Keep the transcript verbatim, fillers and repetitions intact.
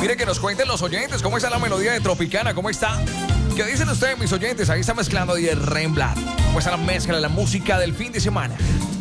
Mire que nos cuenten los oyentes cómo está la melodía de Tropicana, cómo está. ¿Qué dicen ustedes, mis oyentes? Ahí está mezclando y el Remblat. ¿Cómo está la mezcla de la música del fin de semana?